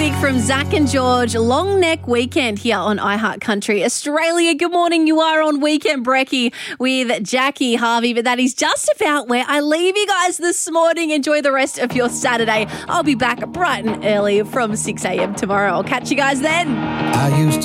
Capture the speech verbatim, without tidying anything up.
music from Zach and George, Long Neck Weekend here on iHeart Country Australia. Good morning. You are on Weekend Brekkie with Jackie Harvey, but that is just about where I leave you guys this morning. Enjoy the rest of your Saturday. I'll be back bright and early from six a.m. tomorrow. I'll catch you guys then. I used